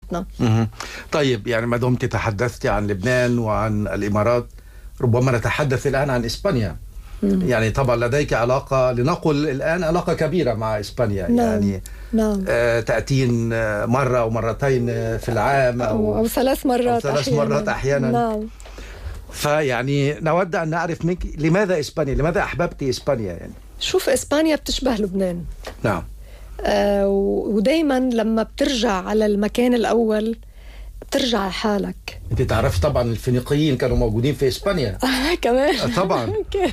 حياتنا. طيب، يعني ما دمت تحدثتي عن لبنان وعن الإمارات، ربما نتحدث الآن عن إسبانيا. يعني طبعا لديك علاقة، لنقل الآن علاقة كبيرة مع إسبانيا. نعم. يعني نعم. تأتين مرة أو مرتين في العام أو 3 مرات أو 3 مرات أحيانا. نعم. فيعني نود أن نعرف منك لماذا إسبانيا، لماذا أحببت إسبانيا؟ يعني شوف، إسبانيا بتشبه لبنان. نعم. ودايما لما بترجع على المكان الأول بترجع لحالك. انت تعرف طبعا الفينيقيين كانوا موجودين في إسبانيا. كمان طبعا.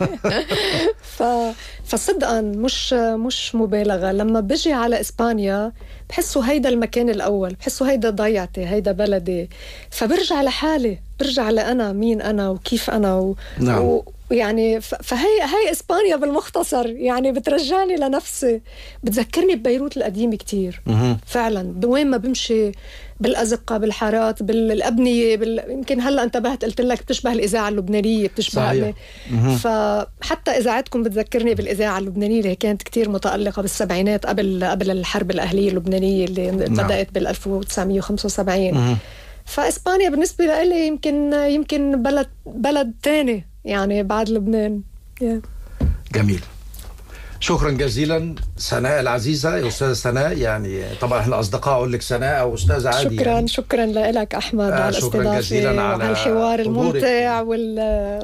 فصدقا مش مبالغة، لما بجي على إسبانيا بحسوا هيدا المكان الأول، بحسوا هيدا ضيعتي، هيدا بلدي. فبرجع لحالي، برجع لأنا مين أنا وكيف أنا نعم. يعني فهي إسبانيا بالمختصر، يعني بترجعني لنفسي، بتذكرني ببيروت القديمة كتير. فعلا وين ما بمشي، بالأزقة، بالحارات، بالأبنية، يمكن هلأ انتبهت قلت لك بتشبه الإذاعة اللبنانية، بتشبه فحتى إذاعتكم بتذكرني بالإذاعة اللبنانية اللي كانت كتير متألقة بالسبعينات قبل الحرب الأهلية اللبنانية اللي بدأت بال1975. فإسبانيا بالنسبة لي يمكن بلد تاني يعني بعد لبنان. جميل. شكرا جزيلا سناء العزيزة، يا أستاذة سناء. يعني طبعا احنا أصدقاء، أقول لك سناء أو أستاذة عادي. شكرا يعني. شكرا لك أحمد على الاستضافة شكرا جزيلا على الحوار الممتع